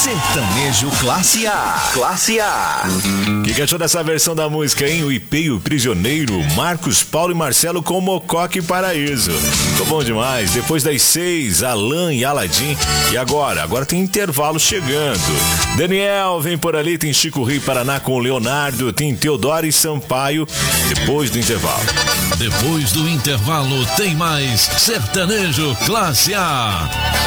Sertanejo Classe A. Classe A. O que achou dessa versão da música, hein? O IP e o Prisioneiro, Marcos, Paulo e Marcelo com Mococa e Paraíso. Ficou bom demais. Depois das 6, Alan e Aladim. E agora? Agora tem intervalo chegando. Daniel vem por ali, tem Chico Rio Paraná com o Leonardo, tem Teodoro e Sampaio. Depois do intervalo. Depois do intervalo tem mais Sertanejo Classe A.